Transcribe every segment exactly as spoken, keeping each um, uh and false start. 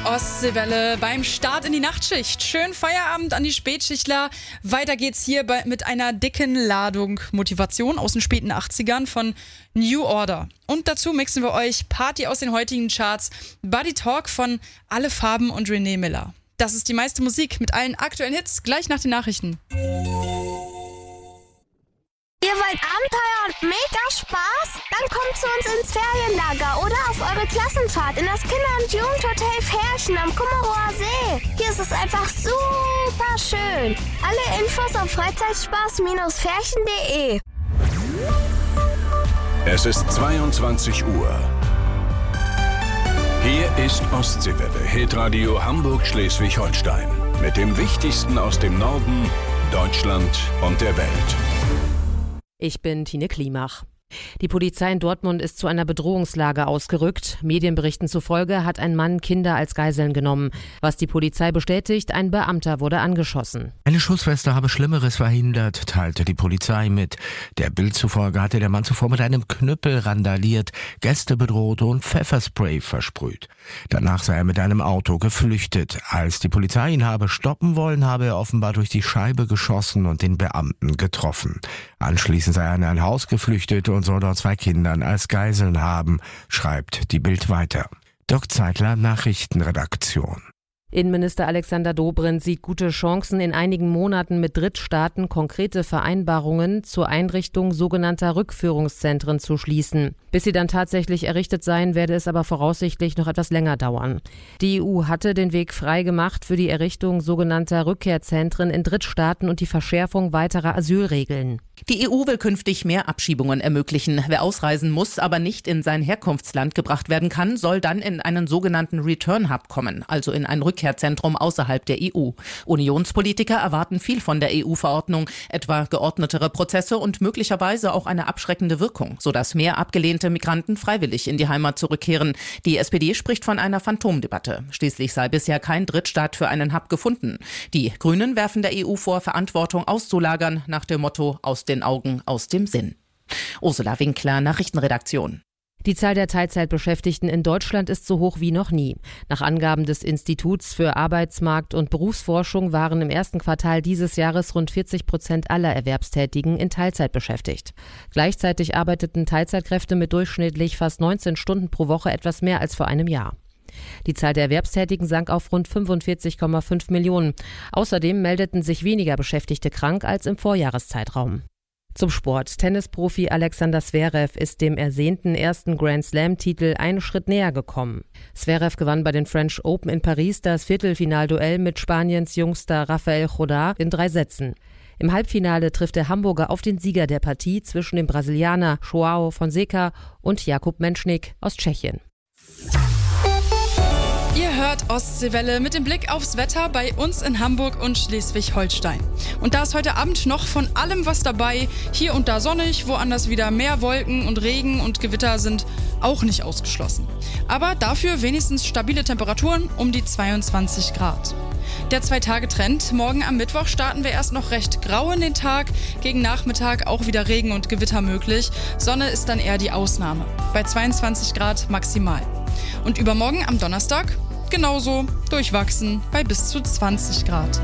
Ostseewelle beim Start in die Nachtschicht. Schönen Feierabend an die Spätschichtler. Weiter geht's hier bei, mit einer dicken Ladung Motivation aus den späten achtzigern von New Order. Und dazu mixen wir euch Party aus den heutigen Charts, Buddy Talk von Alle Farben und René Miller. Das ist die meiste Musik mit allen aktuellen Hits, gleich nach den Nachrichten. Ihr wollt Abenteuer und mega Spaß? Dann kommt zu uns ins Ferienlager oder auf eure Klassenfahrt in das Kinder- und Jugendhotel Ferchen am Kummerower See. Hier ist es einfach super schön. Alle Infos auf freizeitspaß Ferchen punkt de. Es ist zweiundzwanzig Uhr. Hier ist Ostseewelle, Hitradio Hamburg-Schleswig-Holstein. Mit dem Wichtigsten aus dem Norden, Deutschland und der Welt. Ich bin Tine Klimach. Die Polizei in Dortmund ist zu einer Bedrohungslage ausgerückt. Medienberichten zufolge hat ein Mann Kinder als Geiseln genommen. Was die Polizei bestätigt, ein Beamter wurde angeschossen. Eine Schussweste habe Schlimmeres verhindert, teilte die Polizei mit. Der Bild zufolge hatte der Mann zuvor mit einem Knüppel randaliert, Gäste bedroht und Pfefferspray versprüht. Danach sei er mit einem Auto geflüchtet. Als die Polizei ihn habe stoppen wollen, habe er offenbar durch die Scheibe geschossen und den Beamten getroffen. Anschließend sei er in ein Haus geflüchtet und soll dort zwei Kindern als Geiseln haben, schreibt die Bild weiter. Dirk Zeitler, Nachrichtenredaktion. Innenminister Alexander Dobrindt sieht gute Chancen, in einigen Monaten mit Drittstaaten konkrete Vereinbarungen zur Einrichtung sogenannter Rückführungszentren zu schließen. Bis sie dann tatsächlich errichtet seien, werde es aber voraussichtlich noch etwas länger dauern. Die E U hatte den Weg frei gemacht für die Errichtung sogenannter Rückkehrzentren in Drittstaaten und die Verschärfung weiterer Asylregeln. Die E U will künftig mehr Abschiebungen ermöglichen. Wer ausreisen muss, aber nicht in sein Herkunftsland gebracht werden kann, soll dann in einen sogenannten Return Hub kommen, also in ein Rückkehrzentrum außerhalb der E U. Unionspolitiker erwarten viel von der E U-Verordnung, etwa geordnetere Prozesse und möglicherweise auch eine abschreckende Wirkung, sodass mehr abgelehnte Migranten freiwillig in die Heimat zurückkehren. Die S P D spricht von einer Phantomdebatte. Schließlich sei bisher kein Drittstaat für einen Hub gefunden. Die Grünen werfen der E U vor, Verantwortung auszulagern, nach dem Motto aus den Augen, aus dem Sinn. Ursula Winkler, Nachrichtenredaktion. Die Zahl der Teilzeitbeschäftigten in Deutschland ist so hoch wie noch nie. Nach Angaben des Instituts für Arbeitsmarkt- und Berufsforschung waren im ersten Quartal dieses Jahres rund vierzig Prozent aller Erwerbstätigen in Teilzeit beschäftigt. Gleichzeitig arbeiteten Teilzeitkräfte mit durchschnittlich fast neunzehn Stunden pro Woche etwas mehr als vor einem Jahr. Die Zahl der Erwerbstätigen sank auf rund fünfundvierzig Komma fünf Millionen. Außerdem meldeten sich weniger Beschäftigte krank als im Vorjahreszeitraum. Zum Sport. Tennisprofi Alexander Zverev ist dem ersehnten ersten Grand-Slam-Titel einen Schritt näher gekommen. Zverev gewann bei den French Open in Paris das Viertelfinalduell mit Spaniens jüngster Rafael Nadal in drei Sätzen. Im Halbfinale trifft der Hamburger auf den Sieger der Partie zwischen dem Brasilianer João Fonseca und Jakub Menschnik aus Tschechien. Ihr hört Ostseewelle mit dem Blick aufs Wetter bei uns in Hamburg und Schleswig-Holstein. Und da ist heute Abend noch von allem was dabei. Hier und da sonnig, woanders wieder mehr Wolken und Regen und Gewitter sind auch nicht ausgeschlossen. Aber dafür wenigstens stabile Temperaturen um die zweiundzwanzig Grad. Der Zwei-Tage-Trend. Morgen am Mittwoch starten wir erst noch recht grau in den Tag. Gegen Nachmittag auch wieder Regen und Gewitter möglich. Sonne ist dann eher die Ausnahme. Bei zweiundzwanzig Grad maximal. Und übermorgen am Donnerstag genauso durchwachsen bei bis zu zwanzig Grad.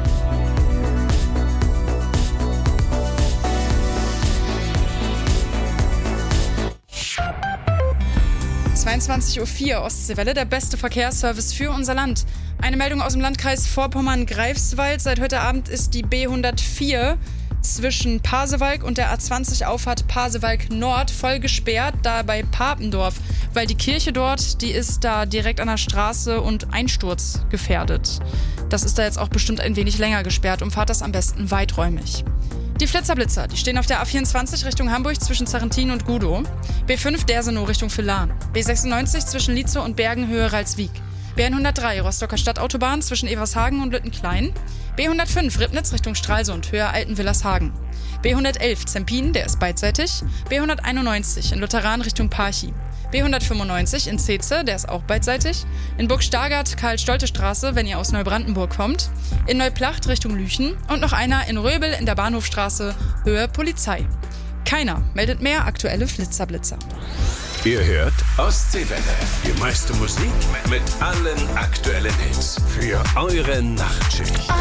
zweiundzwanzig Uhr vier Ostseewelle, der beste Verkehrsservice für unser Land. Eine Meldung aus dem Landkreis Vorpommern-Greifswald. Seit heute Abend ist die B hundertvier zwischen Pasewalk und der A zwanzig Auffahrt Pasewalk Nord voll gesperrt, da bei Papendorf, weil die Kirche dort, die ist da direkt an der Straße und einsturzgefährdet. Das ist da jetzt auch bestimmt ein wenig länger gesperrt, umfahrt das am besten weiträumig. Die Flitzerblitzer, die stehen auf der A vierundzwanzig Richtung Hamburg zwischen Zarrentin und Gudow, B fünf Dersenow Richtung Villahn, B sechsundneunzig zwischen Lietzow und Bergenhöhe Ralswiek, B hundertdrei Rostocker Stadtautobahn zwischen Evershagen und Lüttenklein, B hundertfünf Ribnitz Richtung Stralsund, Höhe Altenwillershagen, B hundertelf Zempin, der ist beidseitig, B hunderteinundneunzig in Lutheran Richtung Parchim, B hundertfünfundneunzig in Zeze, der ist auch beidseitig, in Burg-Stargard Karl-Stolte-Straße, wenn ihr aus Neubrandenburg kommt, in Neuplacht Richtung Lüchen und noch einer in Röbel in der Bahnhofstraße, Höhe Polizei. Keiner meldet mehr aktuelle Flitzerblitzer. Ihr hört Ostseewelle. Die meiste Musik mit allen aktuellen Hits. Für eure Nachtschicht.